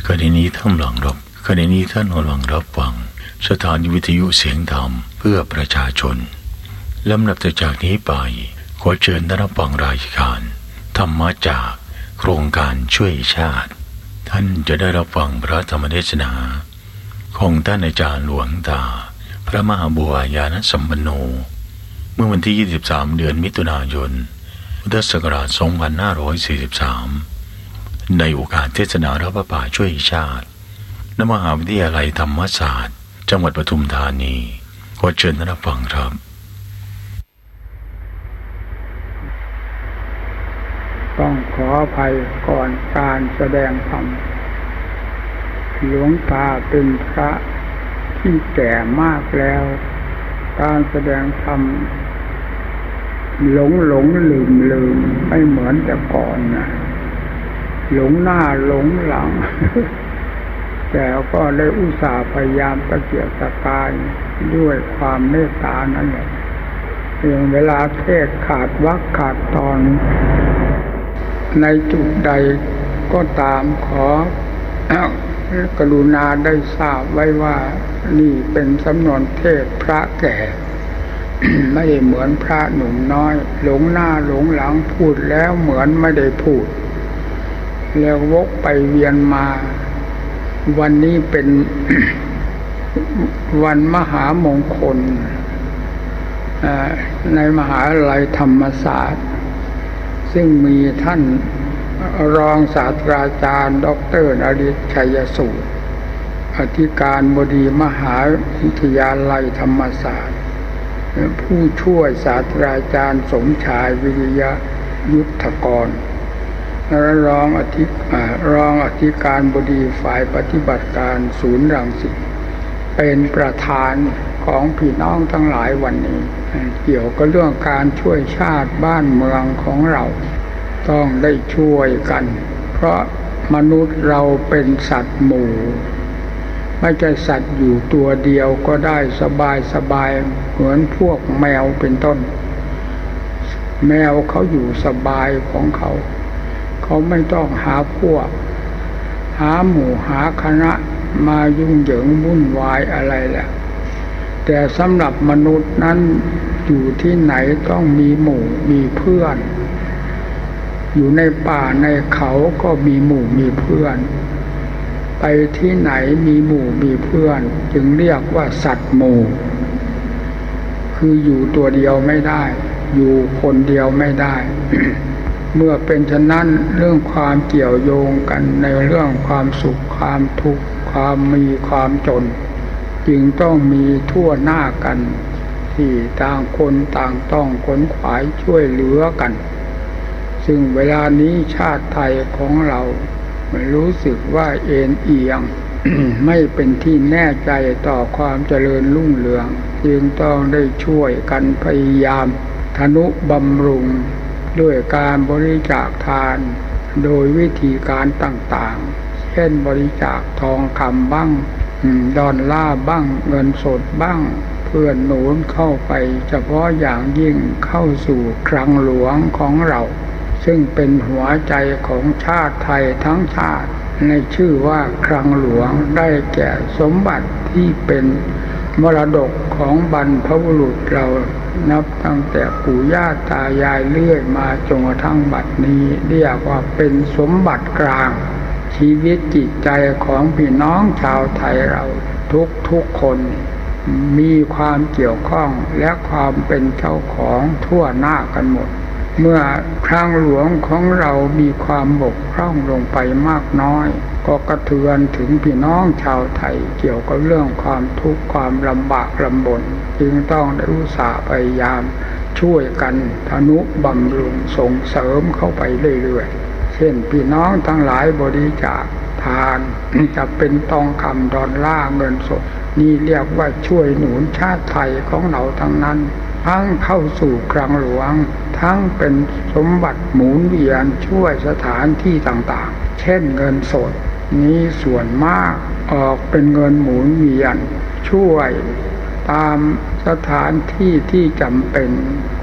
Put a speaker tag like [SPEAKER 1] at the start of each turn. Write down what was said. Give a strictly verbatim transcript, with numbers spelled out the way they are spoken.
[SPEAKER 1] ขณะนี้ท่านหลังรับขณะนี้ท่านกำลังรับฟังสถานีวิทยุเสียงธรรมเพื่อประชาชนลำดับจากนี้ไปขอเชิญท่านรับฟังรายการธรรมะจากโครงการช่วยชาติท่านจะได้รับฟังพระธรรมเทศนาของท่านอาจารย์หลวงตาพระมหาบัวญาณสัมปันโนเมื่อวันที่ยี่สิบสามเดือนมิถุนายนพุทธศักราชสองพันห้าร้อยสี่สิบสามในโอกาสเทศนารับพระป่าช่วยชาติณมหาวิทยาลัยธรรมศาสตร์จังหวัดปทุมธานีขอเชิญท่านรับฟังครับ
[SPEAKER 2] ต้องขออภัยก่อนการแสดงธรรมหลวงตาเป็นพระที่แก่มากแล้วการแสดงธรรมหลงหลงลืมลืมไม่เหมือนแต่ก่อนนะหลงหน้าหลงหลัง แต่ก็ได้อุตส่าห์พยายามตะเกียกตะกายด้วยความเมตตานั่นแหละเพียงเวลาเทศขาดวรรคขาดตอนในจุดใดก็ตามขอกรุณาได้ทราบไว้ว่านี่เป็นสำนวนเทศพระแก่ ไม่ได้เหมือนพระหนุ่มน้อยหลงหน้าหลงหลังพูดแล้วเหมือนไม่ได้พูดแล้ววกไปเวียนมาวันนี้เป็น วันมหามงคลในมหาวิทยาลัยธรรมศาสตร์ซึ่งมีท่านรองศาสตราจารย์ดร.นฤทธิ์ ชัยสูตรอธิการบดีมหาวิทยาลัยธรรมศาสตร์ผู้ช่วยศาสตราจารย์สมชายวิริยยุทธกรและรองอธิรองอธิการบดีฝ่ายปฏิบัติการศูนย์รังสิตเป็นประธานของพี่น้องทั้งหลายวันนี้เกี่ยวกับเรื่องการช่วยชาติบ้านเมืองของเราต้องได้ช่วยกันเพราะมนุษย์เราเป็นสัตว์หมู่ไม่ใช่สัตว์อยู่ตัวเดียวก็ได้สบายสบายเหมือนพวกแมวเป็นต้นแมวเขาอยู่สบายของเขาเขาไม่ต้องหาพวกหาหมู่หาคณะมายุ่งเหยิงวุ่นวายอะไรแหละแต่สำหรับมนุษย์นั้นอยู่ที่ไหนต้องมีหมู่มีเพื่อนอยู่ในป่าในเขาก็มีหมู่มีเพื่อนไปที่ไหนมีหมู่มีเพื่อนจึงเรียกว่าสัตว์หมู่คืออยู่ตัวเดียวไม่ได้อยู่คนเดียวไม่ได้ เมื่อเป็นฉะนั้นเรื่องความเกี่ยวโยงกันในเรื่องความสุขความทุกข์ความมีความจนจึงต้องมีทั่วหน้ากันที่ต่างคนต่างต้องขนขวายช่วยเหลือกันซึ่งเวลานี้ชาติไทยของเราไม่รู้สึกว่าเอ็นเอียง ไม่เป็นที่แน่ใจต่อความเจริญรุ่งเรืองจึงต้องได้ช่วยกันพยายามทนุบำรุงด้วยการบริจาคทานโดยวิธีการต่างๆเช่นบริจาคทองคำบ้างดอลลาร์บ้างเงินสดบ้างเพื่อหนุนเข้าไปเฉพาะอย่างยิ่งเข้าสู่คลังหลวงของเราซึ่งเป็นหัวใจของชาติไทยทั้งชาติในชื่อว่าคลังหลวงได้แก่สมบัติที่เป็นมรดกของบรรพบุรุษเรานับตั้งแต่ปู่ย่าตายายเลื่อยมาจนกระทั่งบัดนี้เรียกว่าเป็นสมบัติกลางชีวิตจิตใจของพี่น้องชาวไทยเราทุกทุกคนมีความเกี่ยวข้องและความเป็นเจ้าของทั่วหน้ากันหมดเมื่อคลังหลวงของเรามีความบกพร่องลงไปมากน้อยก็กระเทือนถึงพี่น้องชาวไทยเกี่ยวกับเรื่องความทุกข์ความลำบากลำบนจึงต้องได้อุตส่าห์พยายามช่วยกันทนุบำรุงส่งเสริมเข้าไปเรื่อยๆเช่นพี่น้องทั้งหลายบริจาคทานจะเป็นทองคำดอลลาร์เงินสดนี่เรียกว่าช่วยหนุนชาติไทยของเราทั้งนั้นทั้งเข้าสู่คลังหลวงทั้งเป็นสมบัติหมุนเวียนช่วยสถานที่ต่างๆเช่นเงินสดนี้ส่วนมากออกเป็นเงินหมุนเวียนช่วยตามสถานที่ที่จำเป็น